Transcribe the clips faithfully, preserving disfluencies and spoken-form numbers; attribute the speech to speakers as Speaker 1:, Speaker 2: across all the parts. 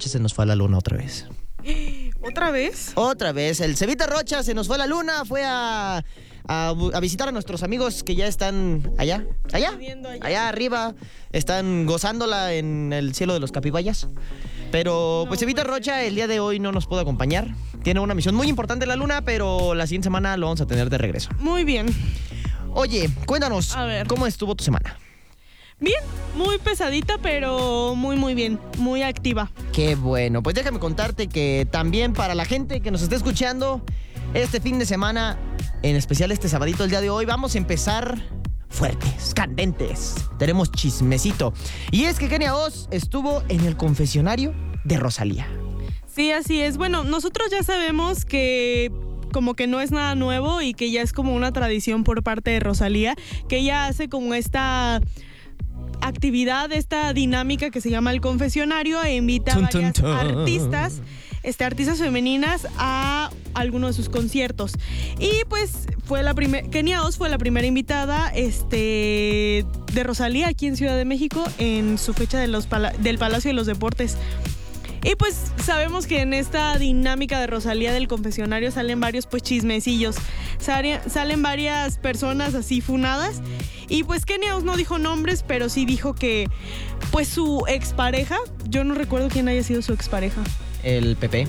Speaker 1: Rocha se nos fue a la luna otra vez.
Speaker 2: ¿Otra vez?
Speaker 1: Otra vez. El Cevita Rocha se nos fue a la luna, fue a, a, a visitar a nuestros amigos que ya están allá, allá, allá, allá arriba. Están gozándola en el cielo de los Capibayas. Pero no, pues Cevita Rocha el día de hoy no nos pudo acompañar. Tiene una misión muy importante en la luna, pero la siguiente semana lo vamos a tener de regreso.
Speaker 2: Muy bien.
Speaker 1: Oye, cuéntanos,
Speaker 2: a ver,
Speaker 1: ¿cómo estuvo tu semana?
Speaker 2: Bien, muy pesadita, pero muy, muy bien, muy activa.
Speaker 1: Qué bueno, pues déjame contarte que también para la gente que nos está escuchando, este fin de semana, en especial este sabadito, el día de hoy, vamos a empezar fuertes, candentes. Tenemos chismecito. Y es que Kenia Os estuvo en el confesionario de Rosalía.
Speaker 2: Sí, así es. Bueno, nosotros ya sabemos que como que no es nada nuevo y que ya es como una tradición por parte de Rosalía, que ella hace como esta actividad, esta dinámica que se llama el confesionario e invita a varias tun, tun, tun. artistas, este, artistas femeninas a algunos de sus conciertos. Y pues fue la primera, Kenia Os fue la primera invitada este, de Rosalía aquí en Ciudad de México en su fecha de los pala- del Palacio de los Deportes. Y pues sabemos que en esta dinámica de Rosalía del confesionario salen varios pues chismecillos, salen, salen varias personas así funadas. Y pues Kenia Os no dijo nombres, pero sí dijo que pues su expareja, yo no recuerdo quién haya sido su expareja.
Speaker 1: El Pepe.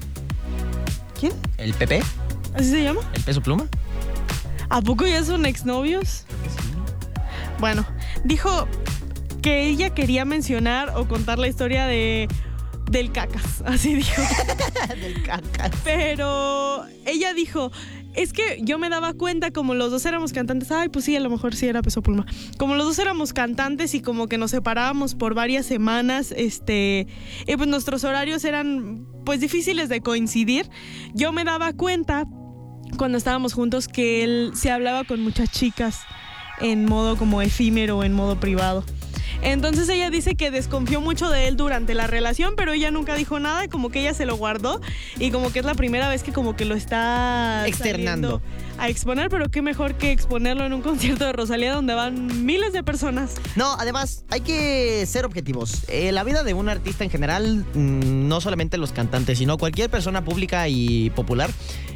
Speaker 2: ¿Quién?
Speaker 1: ¿El Pepe?
Speaker 2: ¿Así se llama?
Speaker 1: ¿El Peso Pluma?
Speaker 2: ¿A poco ya son exnovios?
Speaker 1: Creo que sí.
Speaker 2: Bueno, dijo que ella quería mencionar o contar la historia de... del Cacas, así dijo.
Speaker 1: Del Cacas.
Speaker 2: Pero ella dijo, es que yo me daba cuenta como los dos éramos cantantes, ay, pues sí, a lo mejor sí era Peso Pluma. Como los dos éramos cantantes y como que nos separábamos por varias semanas, este, y pues nuestros horarios eran pues difíciles de coincidir. Yo me daba cuenta cuando estábamos juntos que él se hablaba con muchas chicas en modo como efímero, en modo privado. Entonces ella dice que desconfió mucho de él durante la relación, pero ella nunca dijo nada, como que ella se lo guardó y como que es la primera vez que como que lo está
Speaker 1: externando
Speaker 2: a exponer, pero qué mejor que exponerlo en un concierto de Rosalía donde van miles de personas.
Speaker 1: No, además hay que ser objetivos. Eh, la vida de un artista en general, mmm, no solamente los cantantes, sino cualquier persona pública y popular,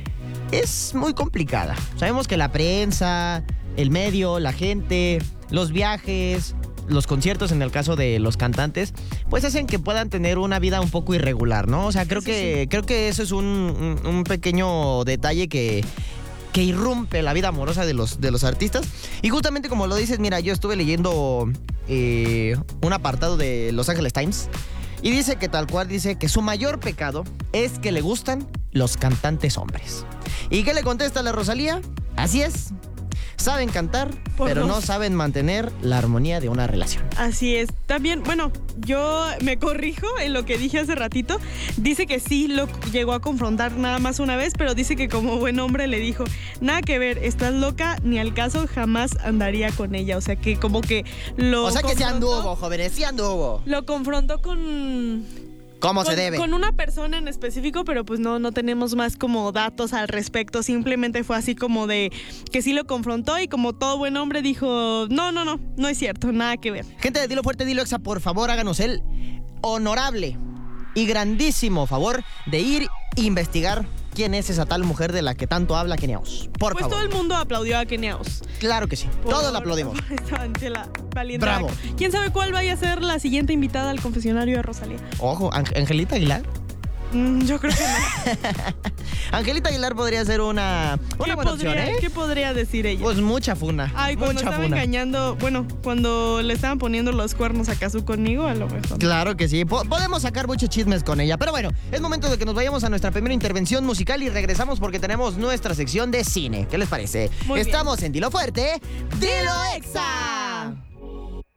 Speaker 1: es muy complicada. Sabemos que la prensa, el medio, la gente, los viajes, los conciertos en el caso de los cantantes, pues hacen que puedan tener una vida un poco irregular, ¿no? O sea, creo sí, que sí. creo que eso es un, un, un pequeño detalle que, que irrumpe la vida amorosa de los, de los artistas. Y justamente como lo dices, mira, yo estuve leyendo eh, un apartado de Los Angeles Times y dice que tal cual dice que su mayor pecado es que le gustan los cantantes hombres. ¿Y qué le contesta a la Rosalía? Así es. Saben cantar, Por pero dos. no saben mantener la armonía de una relación.
Speaker 2: Así es. También, bueno, yo me corrijo en lo que dije hace ratito. Dice que sí lo llegó a confrontar nada más una vez, pero dice que como buen hombre le dijo, nada que ver, estás loca, ni al caso, jamás andaría con ella. O sea que como que lo
Speaker 1: O sea que sí anduvo, jóvenes, sí anduvo.
Speaker 2: Lo confrontó con...
Speaker 1: ¿Cómo
Speaker 2: con,
Speaker 1: se debe?
Speaker 2: Con una persona en específico, pero pues no, no tenemos más como datos al respecto. Simplemente fue así como de que sí lo confrontó y como todo buen hombre dijo, no, no, no, no es cierto, nada que ver.
Speaker 1: Gente de Dilo Fuerte, Dilo Exa, por favor, háganos el honorable y grandísimo favor de ir e investigar quién es esa tal mujer de la que tanto habla Kenia Os. Por
Speaker 2: pues
Speaker 1: favor.
Speaker 2: Todo el mundo aplaudió a Kenia Os.
Speaker 1: Claro que sí,
Speaker 2: por
Speaker 1: todos la aplaudimos.
Speaker 2: La valiente.
Speaker 1: Bravo.
Speaker 2: ¿Quién sabe cuál vaya a ser la siguiente invitada al confesionario de Rosalía?
Speaker 1: Ojo, Ang- Angelita Aguilar.
Speaker 2: Mm, yo creo que no.
Speaker 1: Angelita Aguilar podría ser una, una buena opción, ¿eh?
Speaker 2: ¿Qué podría decir ella?
Speaker 1: Pues mucha funa.
Speaker 2: Ay, cuando
Speaker 1: mucha
Speaker 2: estaba
Speaker 1: funa.
Speaker 2: engañando, bueno, cuando le estaban poniendo los cuernos a Cazzu conmigo, a lo mejor.
Speaker 1: Claro que sí, po- podemos sacar muchos chismes con ella. Pero bueno, es momento de que nos vayamos a nuestra primera intervención musical y regresamos porque tenemos nuestra sección de cine. ¿Qué les parece?
Speaker 2: Muy
Speaker 1: Estamos bien. En Dilo Fuerte, Dilo Exa.